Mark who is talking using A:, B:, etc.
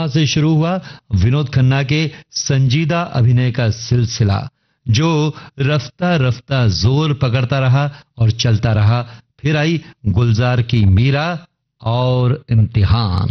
A: वहां से शुरू हुआ विनोद खन्ना के संजीदा अभिनय का सिलसिला, जो रफ्ता रफ्ता जोर पकड़ता रहा और चलता रहा। फिर आई गुलजार की मीरा और इम्तिहान।